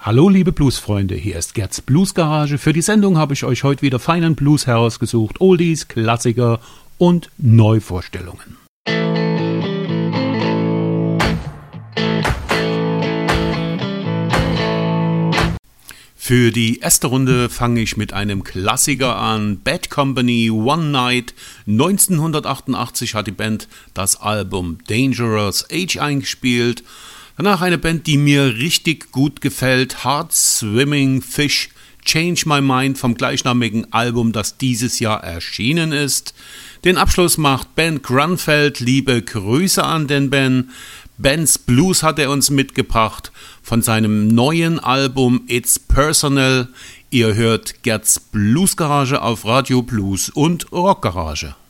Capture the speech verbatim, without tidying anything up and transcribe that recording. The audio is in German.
Hallo liebe Bluesfreunde, hier ist Gerds Bluesgarage. Für die Sendung habe ich euch heute wieder feinen Blues herausgesucht, Oldies, Klassiker und Neuvorstellungen. Für die erste Runde fange ich mit einem Klassiker an, Bad Company, One Night. neunzehnhundertachtundachtzig hat die Band das Album Dangerous Age eingespielt. Danach eine Band, die mir richtig gut gefällt, Hard Swimming Fish, Change My Mind vom gleichnamigen Album, das dieses Jahr erschienen ist. Den Abschluss macht Ben Grunfeld, liebe Grüße an den Ben. Ben's Blues hat er uns mitgebracht von seinem neuen Album It's Personal. Ihr hört Gerds Bluesgarage auf Radio Blues und Rockgarage.